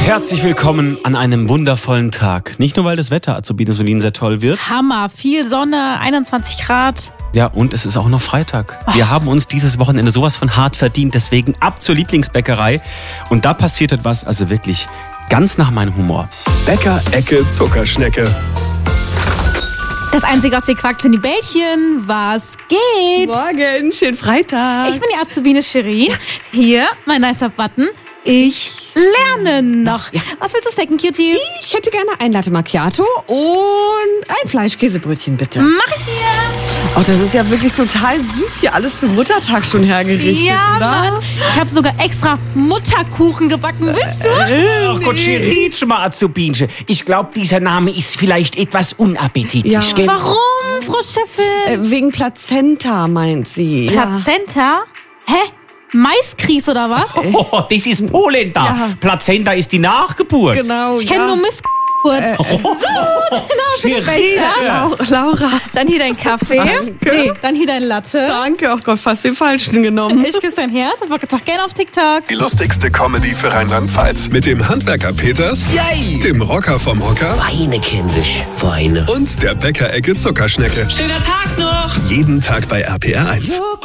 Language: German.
Herzlich willkommen an einem wundervollen Tag. Nicht nur, weil das Wetter Azubine Solin sehr toll wird. Hammer, viel Sonne, 21 Grad. Ja, und es ist auch noch Freitag. Wir haben uns dieses Wochenende sowas von hart verdient. Deswegen ab zur Lieblingsbäckerei. Und da passiert etwas, also wirklich ganz nach meinem Humor. Bäcker-Ecke Zuckerschnecke. Das Einzige aus den Quark sind die Bällchen. Was geht? Morgen, schönen Freitag. Ich bin die Azubine Cherie. Hier, mein nicer Button. Ich lerne noch. Was willst du snacken, Cutie? Ich hätte gerne ein Latte Macchiato und ein Fleischkäsebrötchen, bitte. Mach ich dir. Oh, das ist ja wirklich total süß hier alles für Muttertag schon hergerichtet. Ja, oder? Mann. Ich habe sogar extra Mutterkuchen gebacken. Willst du? Ach Gott, Cherie, schon mal Azubinchen. Ich glaube, dieser Name ist vielleicht etwas unappetitlich, Ja. gell? Warum, Frau Chefin? Wegen Plazenta, meint sie. Plazenta? Hä? Maiskries oder was? Oh, das ist Polenta. Ja. Plazenta ist die Nachgeburt. Genau, Ich kenne nur Missgeburt. Cherie. Ja, Laura. Dann hier dein Kaffee. Danke. Nee, dann hier dein Latte. Danke, oh Gott, fast den falschen genommen. Ich küsse dein Herz und folge gerne auf TikTok. Die lustigste Comedy für Rheinland-Pfalz. Mit dem Handwerker Peters, Yay! dem Rocker vom Hocker Weine, kindisch, Weine. und der Bäcker-Ecke Zuckerschnecke. Schöner Tag noch! Jeden Tag bei RPR 1.